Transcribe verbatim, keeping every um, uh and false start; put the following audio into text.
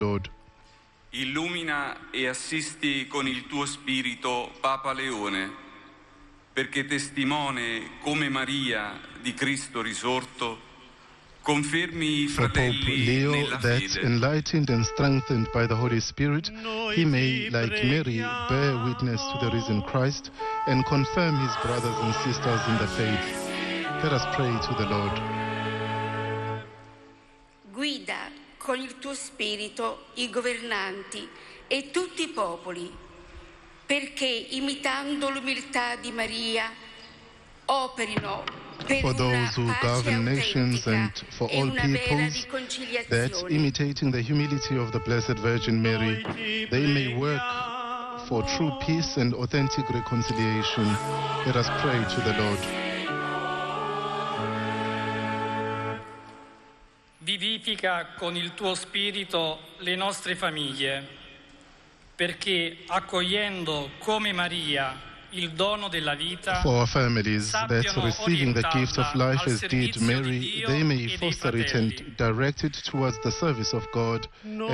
Lord. Illumina e assisti con il tuo spirito Papa Leone, perché testimone come Maria di Cristo risorto, confermi i For Pope fratelli Leo, nella that fede. enlightened and strengthened by the Holy Spirit, he may, like Mary, bear witness to the risen Christ and confirm his brothers and sisters in the faith. Let us pray to the Lord. Guida con il tuo spirito i governanti e tutti i popoli, perché imitando l'umiltà di Maria operino For those who govern nations and for all peoples, that imitating the humility of the Blessed Virgin Mary, they may work for true peace and authentic reconciliation. Let us pray to the Lord. Vivifica con il tuo spirito le nostre famiglie, perché accogliendo come Maria il dono della vita, for our families, that receiving the gift of life as did Mary, they may foster it and direct it towards the service of God